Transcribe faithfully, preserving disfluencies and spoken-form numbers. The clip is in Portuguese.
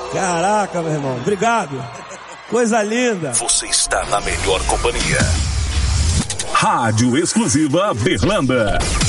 Caraca, meu irmão. Obrigado. Coisa linda. Você está na melhor companhia. Rádio Exclusiva Berlanda.